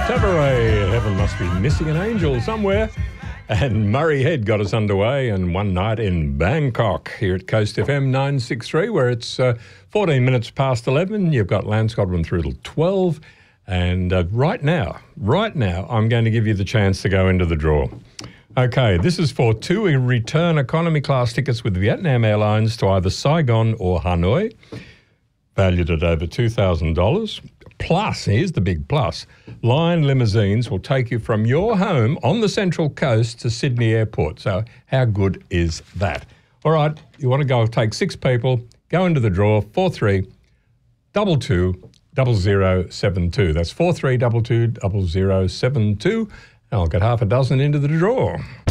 Cabaret. Heaven must be missing an angel somewhere. And Murray Head got us underway, and one night in Bangkok here at Coast FM 963, where it's 14 minutes past 11. You've got Lance Godwin through till 12. And right now, I'm going to give you the chance to go into the draw. Okay, this is for 2 return economy class tickets with Vietnam Airlines to either Saigon or Hanoi, valued at over $2,000. Plus, here's the big plus, Lion Limousines will take you from your home on the Central Coast to Sydney Airport. So how good is that? All right, you want to go take 6 people, go into the draw, 43220072. That's 43220072. And I'll get half a dozen into the draw.